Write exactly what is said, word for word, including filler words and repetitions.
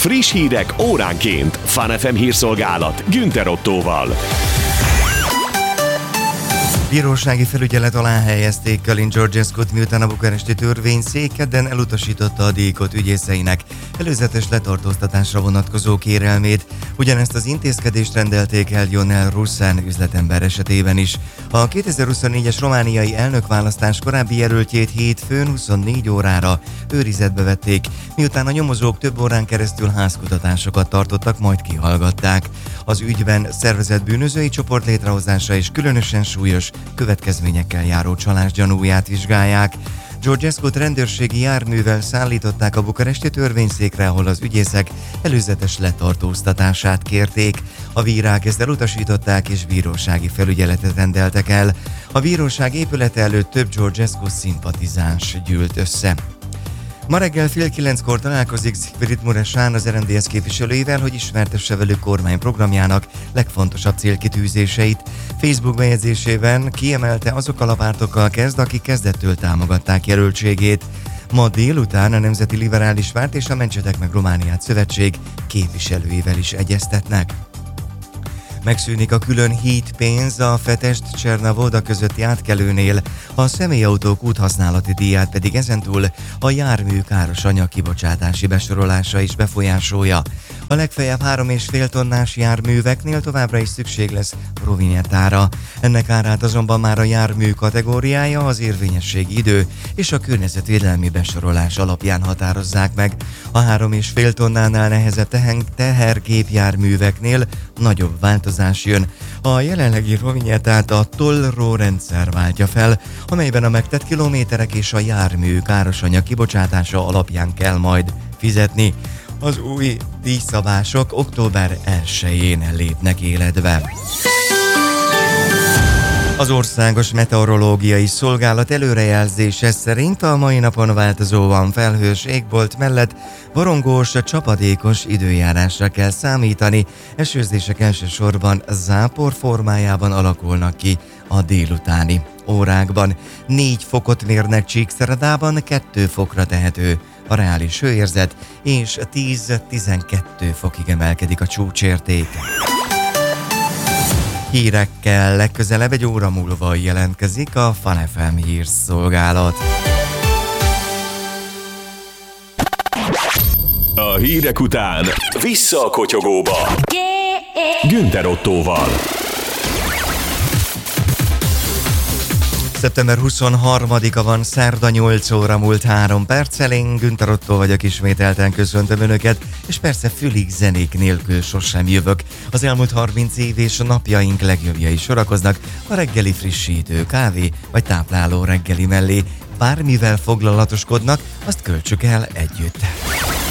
Friss hírek óránként. Fun ef em hírszolgálat Günther Ottóval. Bírósági felügyelet alá helyezték Kalin Georgescut, miután a bukaresti törvényszék kedden elutasította a díjkot ügyészeinek előzetes letartóztatásra vonatkozó kérelmét. Ugyanezt az intézkedést rendelték el Ionel Ruszán üzletember esetében is. A kétezer-huszonnégyes romániai elnökválasztás korábbi jelöltjét hétfőn huszonnégy órára őrizetbe vették, miután a nyomozók több órán keresztül házkutatásokat tartottak, majd kihallgatták. Az ügyben szervezett bűnözői csoport létrehozása és különösen súlyos következményekkel járó csalás gyanúját vizsgálják. Georgescut rendőrségi járművel szállították a bukaresti törvényszékre, ahol az ügyészek előzetes letartóztatását kérték. A bírák ezt elutasították és bírósági felügyeletet rendeltek el. A bíróság épülete előtt több Georgescu szimpatizáns gyűlt össze. Ma reggel fél kilenckor találkozik Siegfried Mureșan az er en dé es képviselőivel, hogy ismertesse velük kormányprogramjának legfontosabb célkitűzéseit. Facebook bejegyzésében kiemelte, azokkal a pártokkal kezd, akik kezdettől támogatták jelöltségét. Ma délután a Nemzeti Liberális Párt és a Mentsetek meg Romániát szövetség képviselőivel is egyeztetnek. Megszűnik a külön hídpénz a Fetest-Csernavoda közötti átkelőnél, a személyautók úthasználati díját pedig ezentúl a jármű káros anyag kibocsátási besorolása is befolyásolja. A legfeljebb három és fél tonnás járműveknél továbbra is szükség lesz rovinettára. Ennek árát azonban már a jármű kategóriája, az érvényességi idő és a környezetvédelmi besorolás alapján határozzák meg. A három és fél tonnánál nehezebb tehergépjárműveknél nagyobb változás jön. A jelenlegi rovinettát a tollró rendszer váltja fel, amelyben a megtett kilométerek és a jármű károsanyag kibocsátása alapján kell majd fizetni. Az új díjszabások október elsején lépnek életbe. Az Országos Meteorológiai Szolgálat előrejelzése szerint a mai napon változóan felhős égbolt mellett borongós, csapadékos időjárásra kell számítani. Esőzések elsősorban zápor formájában alakulnak ki a délutáni órákban. négy fokot mérnek Csíkszeredában, kettő fokra tehető a reális hőérzet, és tíz-tizenkettő fokig emelkedik a csúcsérték. Hírekkel legközelebb egy óra múlva jelentkezik a Fun ef em hírszolgálat. A hírek után vissza a kotyogóba. Günther Ottóval. szeptember huszonharmadika van, szerda, nyolc óra múlt három perccel. Én Günther Ottó vagyok, ismételten köszöntöm Önöket, és persze fülig zenék nélkül sosem jövök. Az elmúlt harminc év és a napjaink legjobbjai sorakoznak a reggeli frissítő kávé vagy tápláló reggeli mellé. Bármivel foglalatoskodnak, azt költsük el együtt.